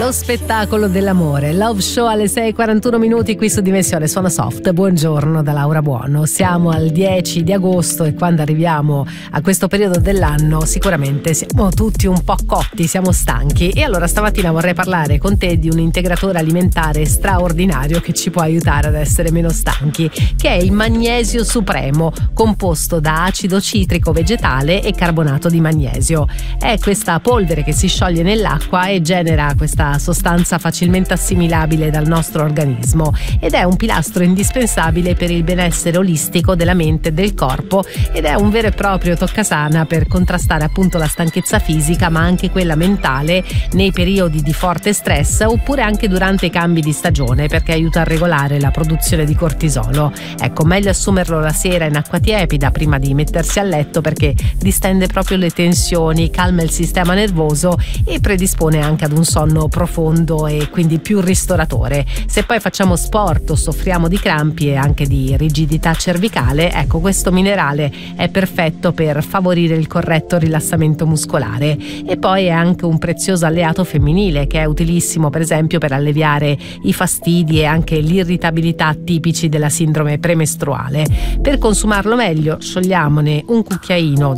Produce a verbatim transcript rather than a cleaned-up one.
Lo spettacolo dell'amore, Love Show alle sei e quarantuno minuti qui su Dimensione Suona Soft. Buongiorno da Laura Buono. Siamo al dieci di agosto e quando arriviamo a questo periodo dell'anno sicuramente siamo tutti un po' cotti, siamo stanchi. E allora stamattina vorrei parlare con te di un integratore alimentare straordinario che ci può aiutare ad essere meno stanchi, che è il magnesio supremo, composto da acido citrico vegetale e carbonato di magnesio. È questa polvere che si scioglie nell'acqua e genera questa sostanza facilmente assimilabile dal nostro organismo ed è un pilastro indispensabile per il benessere olistico della mente e del corpo ed è un vero e proprio toccasana per contrastare appunto la stanchezza fisica ma anche quella mentale nei periodi di forte stress oppure anche durante i cambi di stagione, perché aiuta a regolare la produzione di cortisolo. Ecco, meglio assumerlo la sera in acqua tiepida prima di mettersi a letto perché distende proprio le tensioni, calma il sistema nervoso e predispone anche ad un sonno profondo e quindi più ristoratore. Se poi facciamo sport o soffriamo di crampi e anche di rigidità cervicale, ecco, questo minerale è perfetto per favorire il corretto rilassamento muscolare. E poi è anche un prezioso alleato femminile che è utilissimo per esempio per alleviare i fastidi e anche l'irritabilità tipici della sindrome premestruale. Per consumarlo meglio sciogliamone un cucchiaino